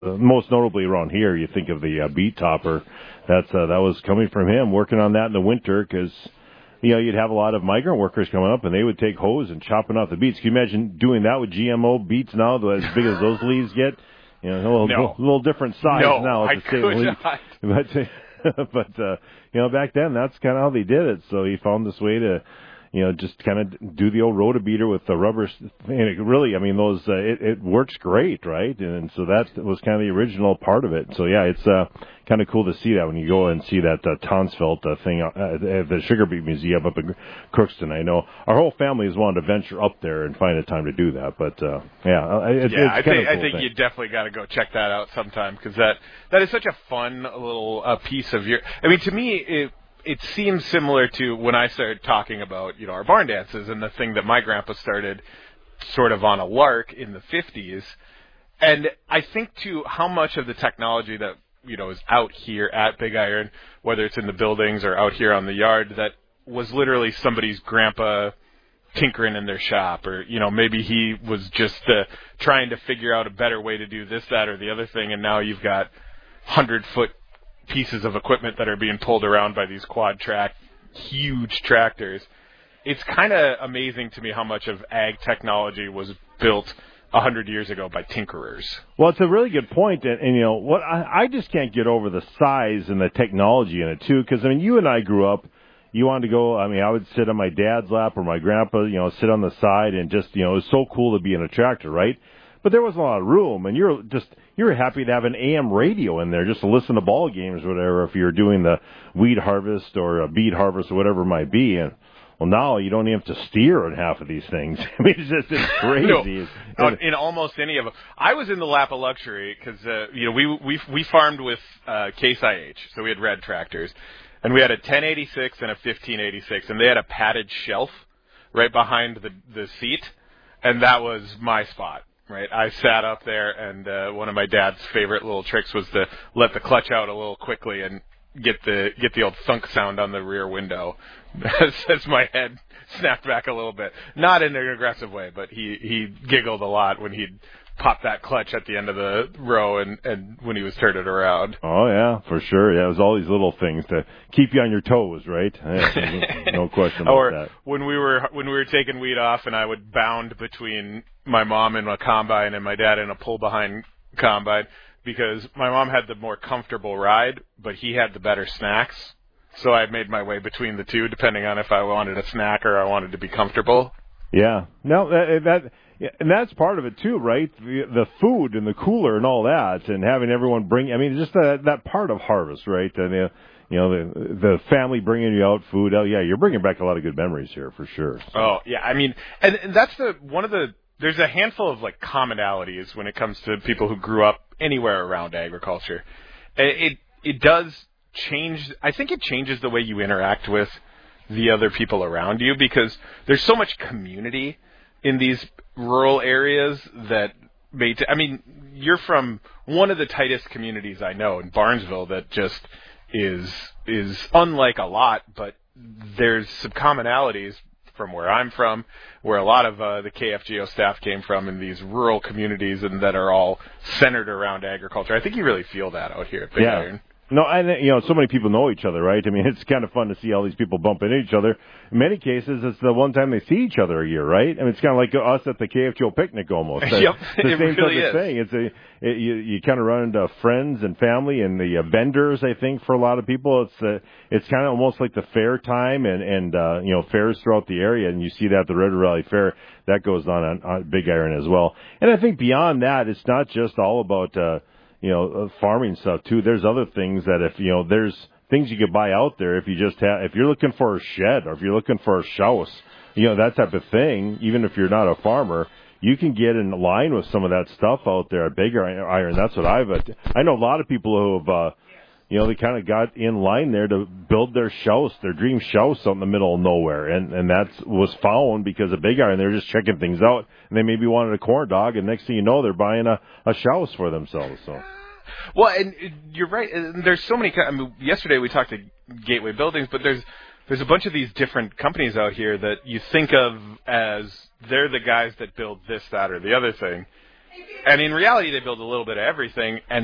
most notably around here, you think of the beet topper. That was coming from him, working on that in the winter because, you'd have a lot of migrant workers coming up and they would take hose and chopping off the beets. Can you imagine doing that with GMO beets now, as big as those leaves get? A little different size now. I could not. But back then, that's kind of how they did it. So he found this way to, just kind of do the old rotobeater with the rubber. And it really, it works great, right? And so that was kind of the original part of it. So, yeah, it's kind of cool to see that when you go and see that Tonsfeld thing at the Sugar Beet Museum up in Crookston. I know our whole family has wanted to venture up there and find a time to do that. But, I think you definitely got to go check that out sometime because that is such a fun little piece of your. To me, it seems similar to when I started talking about, our barn dances and the thing that my grandpa started sort of on a lark in the 50s. And I think, too, how much of the technology that, is out here at Big Iron, whether it's in the buildings or out here on the yard, that was literally somebody's grandpa tinkering in their shop or, maybe he was just trying to figure out a better way to do this, that, or the other thing. And now you've got 100-foot pieces of equipment that are being pulled around by these quad track, huge tractors. It's kind of amazing to me how much of ag technology was built 100 years ago by tinkerers. Well, it's a really good point, and what I just can't get over the size and the technology in it too. Because you and I grew up. You wanted to go. I would sit on my dad's lap or my grandpa. Sit on the side and just it was so cool to be in a tractor, right? But there wasn't a lot of room, and you're happy to have an AM radio in there just to listen to ball games or whatever if you're doing the weed harvest or a beet harvest or whatever it might be. And well, now you don't even have to steer on half of these things. It's crazy. No, in almost any of them. I was in the lap of luxury because we farmed with Case IH, so we had red tractors, and we had a 1086 and a 1586, and they had a padded shelf right behind the seat, and that was my spot. Right, I sat up there, and one of my dad's favorite little tricks was to let the clutch out a little quickly and get the old thunk sound on the rear window as my head snapped back a little bit. Not in an aggressive way, but he giggled a lot when he'd pop that clutch at the end of the row and when he was turning around. Oh, yeah, for sure. Yeah, it was all these little things to keep you on your toes, right? No question about that. Or when we were taking weed off and I would bound between my mom in a combine and my dad in a pull-behind combine because my mom had the more comfortable ride, but he had the better snacks. So I made my way between the two, depending on if I wanted a snack or I wanted to be comfortable. Yeah. No, and that's part of it too, right? The food and the cooler and all that, and having everyone bring. Just that part of harvest, right? And the family bringing you out food. Oh yeah, you're bringing back a lot of good memories here for sure. So. Oh yeah, and that's one of the. There's a handful of commonalities when it comes to people who grew up anywhere around agriculture. It does change. I think it changes the way you interact with the other people around you because there's so much community in these rural areas that you're from one of the tightest communities I know in Barnesville that just is unlike a lot, but there's some commonalities from where I'm from, where a lot of the KFGO staff came from in these rural communities and that are all centered around agriculture. I think you really feel that out here at Big Iron. No, and so many people know each other, right? It's kind of fun to see all these people bump into each other. In many cases, it's the one time they see each other a year, right? It's kind of like us at the KFGO picnic almost. Yep, the it same really type of thing. You kind of run into friends and family and the vendors. I think for a lot of people, it's kind of almost like the fair time and fairs throughout the area, and you see that at the River Valley Fair that goes on Big Iron as well. And I think beyond that, it's not just all about farming stuff too. There's other things that there's things you could buy out there if you're looking for a shed or if you're looking for a house, that type of thing. Even if you're not a farmer, you can get in line with some of that stuff out there at Big Iron. That's what I know a lot of people who have, they kind of got in line there to build their house, their dream house out in the middle of nowhere. And that was found because of Big Iron. They were just checking things out and they maybe wanted a corn dog. And next thing you know, they're buying a house for themselves. So. Well, and you're right. There's so many. Yesterday we talked to Gateway Buildings, but there's a bunch of these different companies out here that you think of as they're the guys that build this, that, or the other thing. And in reality, they build a little bit of everything, and